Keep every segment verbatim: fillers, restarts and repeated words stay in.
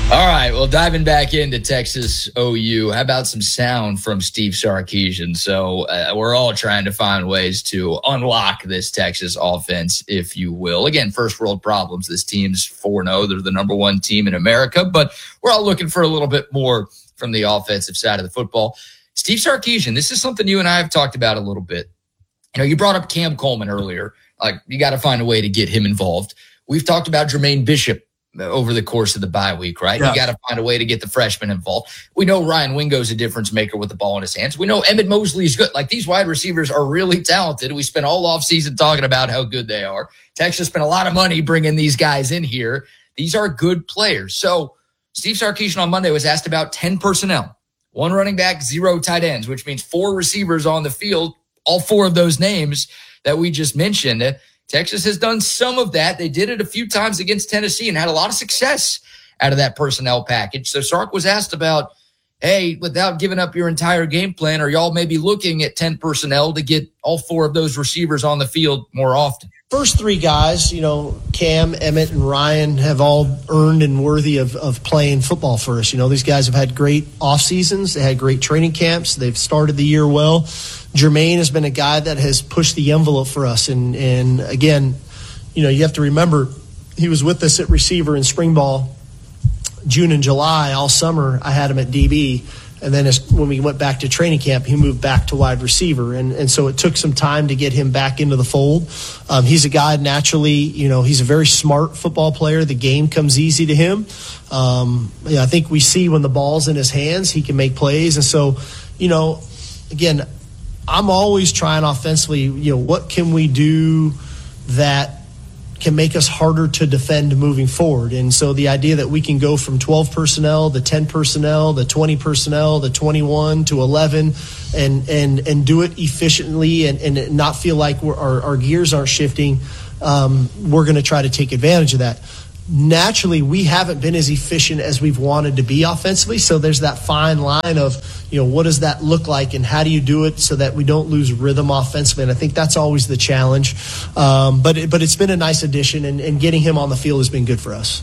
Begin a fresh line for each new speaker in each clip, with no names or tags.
All right, well, diving back into Texas O U, how about some sound from Steve Sarkisian? So uh, we're all trying to find ways to unlock this Texas offense, if you will. Again, first world problems. This team's four and oh. They're the number one team in America, but we're all looking for a little bit more from the offensive side of the football. Steve Sarkisian, this is something you and I have talked about a little bit. You know, you brought up Cam Coleman earlier. Like, you got to find a way to get him involved. We've talked about Jermaine Bishop over the course of the bye week, right? Yeah. You got to find a way to get the freshman involved. We know Ryan Wingo's a difference maker with the ball in his hands. We know Emmett Mosley is good. Like, these wide receivers are really talented. We spent all offseason talking about how good they are. Texas spent a lot of money bringing these guys in here. These are good players. So Steve Sarkisian on Monday was asked about ten personnel, one running back, zero tight ends, which means four receivers on the field, all four of those names that we just mentioned. Texas has done some of that. They did it a few times against Tennessee and had a lot of success out of that personnel package. So Sark was asked about, hey, without giving up your entire game plan, are y'all maybe looking at ten personnel to get all four of those receivers on the field more often?
First three guys, you know, Cam, Emmett, and Ryan have all earned and worthy of, of playing football for us. You know, these guys have had great off seasons. They had great training camps. They've started the year well. Jermaine has been a guy that has pushed the envelope for us. And, and again, you know, you have to remember he was with us at receiver in spring ball, June and July, all summer. I had him at D B. And then as, when we went back to training camp, he moved back to wide receiver. And, and so it took some time to get him back into the fold. Um, he's a guy naturally, you know, he's a very smart football player. The game comes easy to him. Um, yeah, I think we see when the ball's in his hands, he can make plays. And so, you know, again, I'm always trying offensively, you know, what can we do that can make us harder to defend moving forward. And so the idea that we can go from twelve personnel, the ten personnel, the twenty personnel, the twenty-one to eleven and and and do it efficiently and, and not feel like we're, our, our gears aren't shifting, um, we're going to try to take advantage of that. Naturally, we haven't been as efficient as we've wanted to be offensively. So there's that fine line of, you know, what does that look like and how do you do it so that we don't lose rhythm offensively? And I think that's always the challenge. Um, but, it, but it's been a nice addition, and, and getting him on the field has been good for us.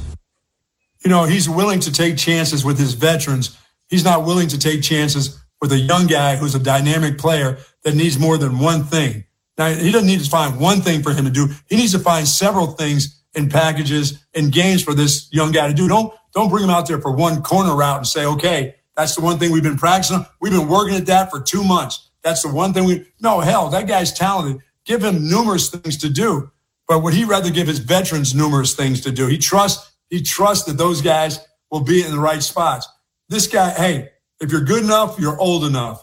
You know, he's willing to take chances with his veterans. He's not willing to take chances with a young guy who's a dynamic player that needs more than one thing. Now, he doesn't need to find one thing for him to do. He needs to find several things in packages and games for this young guy to do. Don't don't bring him out there for one corner route and say, okay, that's the one thing we've been practicing. We've been working at that for two months. That's the one thing we – no, hell, that guy's talented. Give him numerous things to do. But would he rather give his veterans numerous things to do? He trusts he trusts that those guys will be in the right spots. This guy, hey, if you're good enough, you're old enough.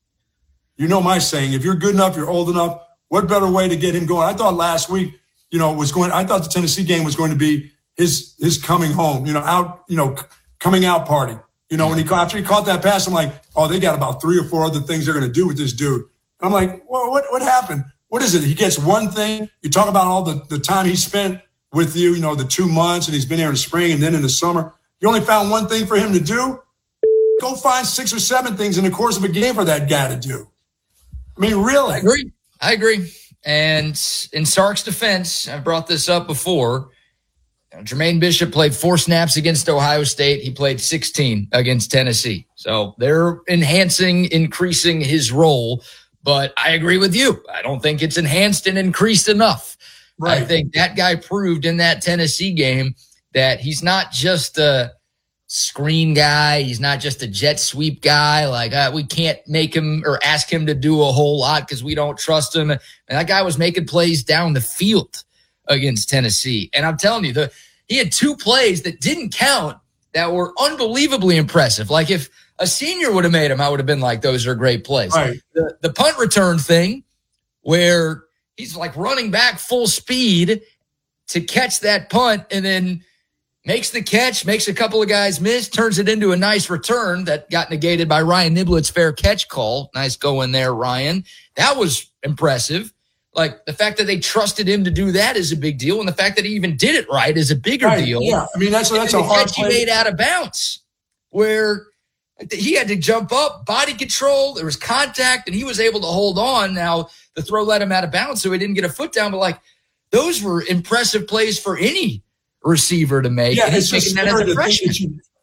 You know my saying, if you're good enough, you're old enough. What better way to get him going? I thought last week – you know, was going, I thought the Tennessee game was going to be his, his coming home, you know, out, you know, coming out party. You know, when he, after he caught that pass, I'm like, oh, they got about three or four other things they're going to do with this dude. And I'm like, well, what, what happened? What is it? He gets one thing. You talk about all the, the time he spent with you, you know, the two months and he's been here in the spring and then in the summer. You only found one thing for him to do. Go find six or seven things in the course of a game for that guy to do. I mean, really.
I agree. I agree. And in Sark's defense, I've brought this up before, you know, Jermaine Bishop played four snaps against Ohio State. He played sixteen against Tennessee. So they're enhancing, increasing his role. But I agree with you. I don't think it's enhanced and increased enough. Right. I think that guy proved in that Tennessee game that he's not just a screen guy. He's not just a jet sweep guy. Like uh, we can't make him or ask him to do a whole lot because we don't trust him. And that guy was making plays down the field against Tennessee. And I'm telling you, the he had two plays that didn't count that were unbelievably impressive. Like if a senior would have made them, I would have been like, those are great plays.
Right.
The, the punt return thing where he's like running back full speed to catch that punt and then makes the catch, makes a couple of guys miss, turns it into a nice return that got negated by Ryan Niblett's fair catch call. Nice going there, Ryan. That was impressive. Like the fact that they trusted him to do that is a big deal, and the fact that he even did it right is a bigger
right,
deal.
Yeah, I mean that's that's a hard
catch
play.
He made out of bounds where he had to jump up, body control. There was contact, and he was able to hold on. Now the throw let him out of bounds, so he didn't get a foot down. But like those were impressive plays for any receiver to make.
Yeah,
and
it's
he's
just
making that as a
scary to think
freshman.
that you,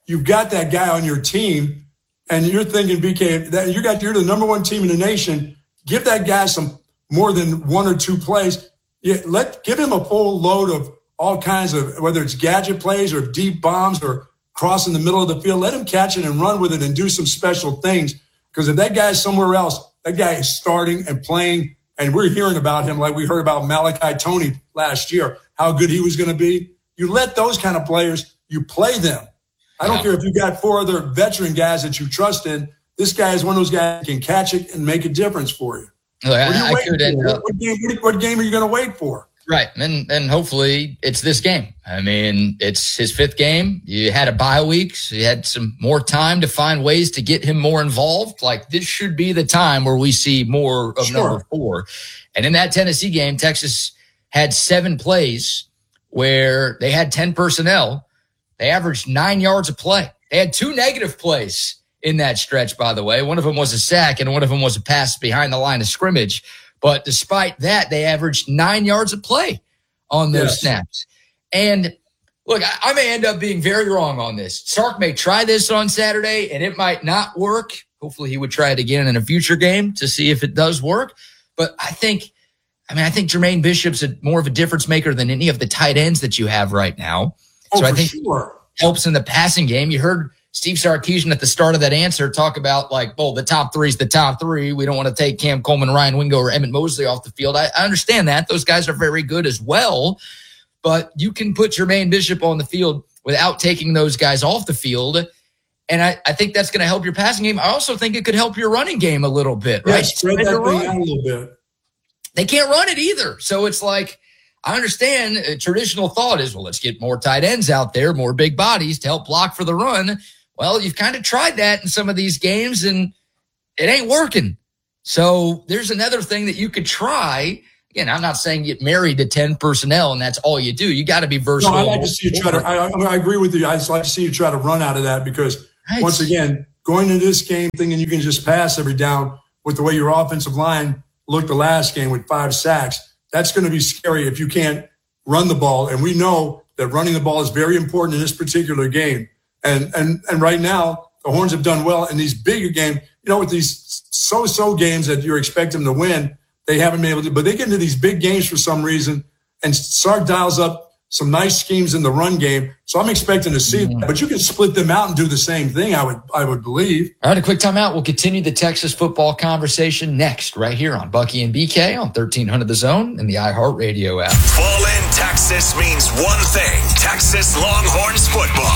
you've got that guy on your team, and you're thinking, B K, that you got you're the number one team in the nation. Give that guy some more than one or two plays. Yeah, let give him a full load of all kinds of, whether it's gadget plays or deep bombs or crossing the middle of the field. Let him catch it and run with it and do some special things. Because if that guy's somewhere else, that guy is starting and playing, and we're hearing about him like we heard about Malachi Toney last year, how good he was going to be. You let those kind of players, you play them. I don't yeah. care if you got four other veteran guys that you trust in. This guy is one of those guys that can catch it and make a difference for you.
Look, what, are you I could end up,
what, game, what game are you going to wait for?
Right. And and hopefully it's this game. I mean, it's his fifth game. You had a bye week, so you had some more time to find ways to get him more involved. Like, this should be the time where we see more of sure. number four. And in that Tennessee game, Texas had seven plays where they had ten personnel. They averaged nine yards a play. They had two negative plays in that stretch, by the way. One of them was a sack and one of them was a pass behind the line of scrimmage. But despite that, they averaged nine yards of play on those yes. snaps. And look, I, I may end up being very wrong on this. Sark may try this on Saturday and it might not work. Hopefully he would try it again in a future game to see if it does work. But I think, I mean, I think Jermaine Bishop's a, more of a difference maker than any of the tight ends that you have right now.
Oh,
so I
for
think
sure.
helps in the passing game. You heard Steve Sarkisian at the start of that answer talk about, like, well, the top three is the top three. We don't want to take Cam Coleman, Ryan Wingo, or Emmett Mosley off the field. I, I understand that. Those guys are very good as well. But you can put Jermaine Bishop on the field without taking those guys off the field. And I, I think that's going to help your passing game. I also think it could help your running game a little bit, right?
Yeah, spread that thing out a little bit.
They can't run it either. So it's like, I understand a traditional thought is, well, let's get more tight ends out there, more big bodies to help block for the run. Well, you've kind of tried that in some of these games, and it ain't working. So there's another thing that you could try. Again, I'm not saying get married to ten personnel and that's all you do. You got to be versatile.
No, I like to see you try to. I, I agree with you. I just like to see you try to run out of that because nice. Once again, going into this game thinking you can just pass every down with the way your offensive line looked the last game with five sacks, that's going to be scary if you can't run the ball. And we know that running the ball is very important in this particular game. And and and right now, the Horns have done well in these bigger games. You know, with these so-so games that you're expecting them to win, they haven't been able to. But they get into these big games for some reason, and Sark dials up some nice schemes in the run game. So I'm expecting to see mm-hmm. that. But you can split them out and do the same thing, I would I would believe.
All right, a quick timeout. We'll continue the Texas football conversation next, right here on Bucky and B K on thirteen hundred The Zone and the iHeartRadio app.
Fall in Texas means one thing. Texas Longhorns football.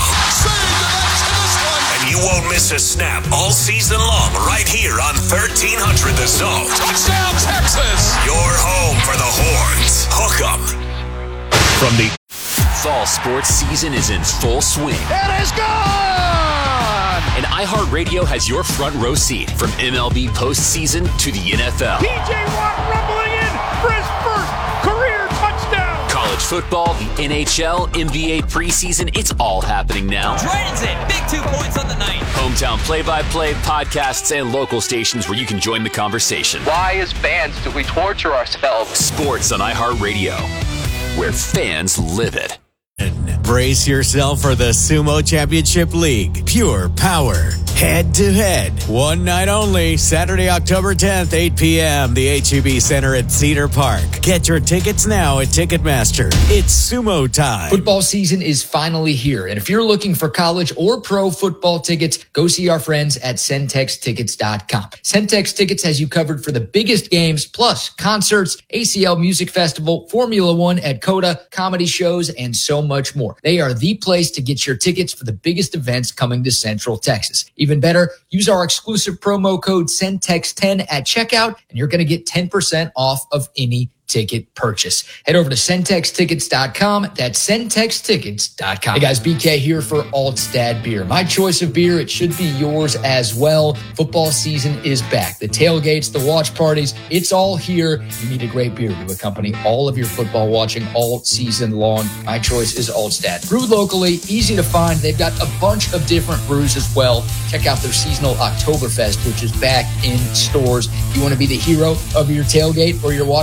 And you won't miss a snap all season long right here on thirteen hundred The Zone.
Touchdown, Texas!
Your home for the Horns. Hook 'em.
From the fall sports season is in full swing.
It is gone!
And iHeartRadio has your front row seat from M L B postseason to the N F L.
T J Watt rumbling in for his first career touchdown.
College football, the N H L, N B A preseason, it's all happening now.
Dragons it. Big two points on the night.
Hometown play-by-play, podcasts, and local stations where you can join the conversation.
Why, as fans, do we torture ourselves?
Sports on iHeartRadio, where fans live it.
Brace yourself for the Sumo Championship League. Pure power. Head to head. One night only. Saturday, October tenth, eight p.m. The H E B Center at Cedar Park. Get your tickets now at Ticketmaster. It's Sumo time.
Football season is finally here. And if you're looking for college or pro football tickets, go see our friends at Centex Tickets dot com. Centex Tickets has you covered for the biggest games, plus concerts, A C L Music Festival, Formula One at Coda, comedy shows, and so much more. They are the place to get your tickets for the biggest events coming to Central Texas. Even better, use our exclusive promo code C E N T E X ten at checkout, and you're going to get ten percent off of any ticket purchase. Head over to Centex Tickets dot com. That's Centex Tickets dot com. Hey guys, B K here for Altstad Beer. My choice of beer, it should be yours as well. Football season is back. The tailgates, the watch parties, it's all here. You need a great beer to accompany all of your football watching all season long. My choice is Altstad. Brewed locally, easy to find. They've got a bunch of different brews as well. Check out their seasonal Oktoberfest, which is back in stores. You want to be the hero of your tailgate or your watch party?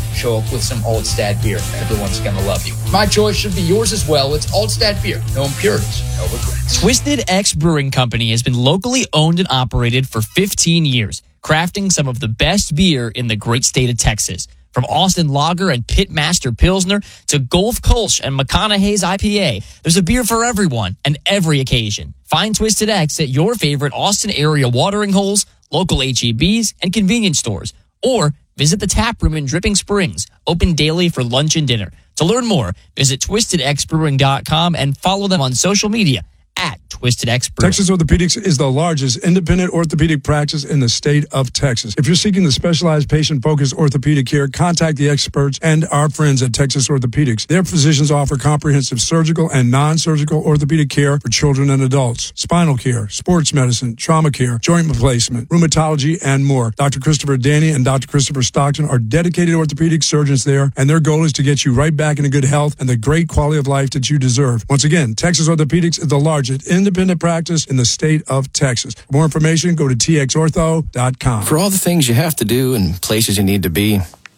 show up with some Altstadt beer. Everyone's going to love you. My choice should be yours as well. It's Altstadt beer. No impurities, no regrets.
Twisted X Brewing Company has been locally owned and operated for fifteen years, crafting some of the best beer in the great state of Texas. From Austin Lager and Pitmaster Pilsner to Gulf Kolsch and McConaughey's I P A, there's a beer for everyone and every occasion. Find Twisted X at your favorite Austin area watering holes, local H E Bs, and convenience stores. Or visit the tap room in Dripping Springs, open daily for lunch and dinner. To learn more, visit twisted x brewing dot com and follow them on social media at Twisted X Brewing.
Texas Orthopedics is the largest independent orthopedic practice in the state of Texas. If you're seeking the specialized patient-focused orthopedic care, contact the experts and our friends at Texas Orthopedics. Their physicians offer comprehensive surgical and non-surgical orthopedic care for children and adults, spinal care, sports medicine, trauma care, joint replacement, rheumatology, and more. Doctor Christopher Danny and Doctor Christopher Stockton are dedicated orthopedic surgeons there, and their goal is to get you right back into good health and the great quality of life that you deserve. Once again, Texas Orthopedics is the largest independent practice in the state of Texas. For more information, go to t x ortho dot com.
For all the things you have to do and places you need to be,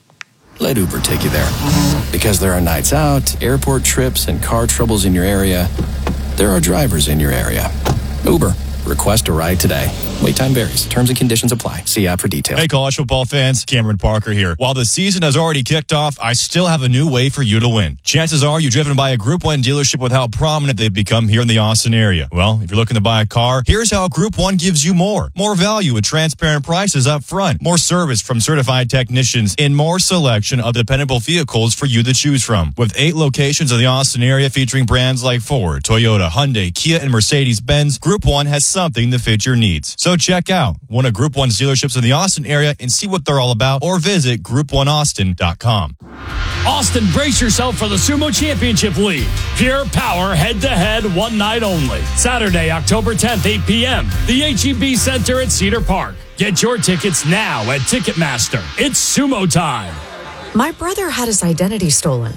let Uber take you there. Because there are nights out, airport trips, and car troubles in your area, there are drivers in your area. Uber. Request a ride today. Wait time varies. Terms and conditions apply. See app for details.
Hey, college football fans. Cameron Parker here. While the season has already kicked off, I still have a new way for you to win. Chances are you're driven by a Group one dealership with how prominent they've become here in the Austin area. Well, if you're looking to buy a car, here's how Group one gives you more. More value with transparent prices up front. More service from certified technicians and more selection of dependable vehicles for you to choose from. With eight locations in the Austin area featuring brands like Ford, Toyota, Hyundai, Kia, and Mercedes-Benz, Group one has something to fit your needs. So check out one of Group one's dealerships in the Austin area and see what they're all about, or visit group one austin dot com.
Austin, brace yourself for the Sumo Championship League. Pure power head-to-head, one night only. Saturday, October tenth, eight p.m. The H E B Center at Cedar Park. Get your tickets now at Ticketmaster. It's Sumo time.
My brother had his identity stolen.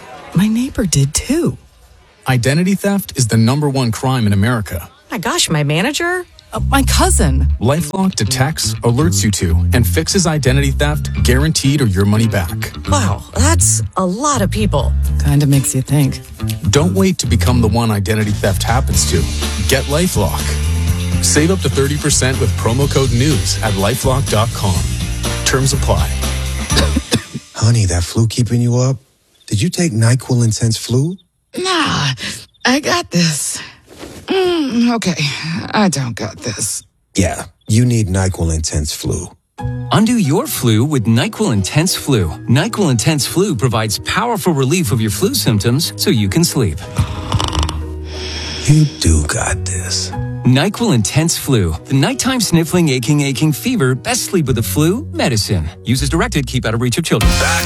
My neighbor did too.
Identity theft is the number one crime in America.
My gosh, my manager? Uh, my cousin.
LifeLock detects, alerts you to, and fixes identity theft, guaranteed or your money back.
Wow, that's a lot of people. Kind of makes you think.
Don't wait to become the one identity theft happens to. Get LifeLock. Save up to thirty percent with promo code NEWS at lifelock dot com. Terms apply.
Honey, that flu keeping you up? Did you take NyQuil Intense Flu?
Nah, I got this. Mm, okay, I don't got this.
Yeah, you need NyQuil Intense Flu.
Undo your flu with NyQuil Intense Flu. NyQuil Intense Flu provides powerful relief of your flu symptoms so you can sleep.
You do got this.
NyQuil Intense Flu. The nighttime sniffling, aching, aching fever. Best sleep with the flu medicine. Use as directed. Keep out of reach of children.
Back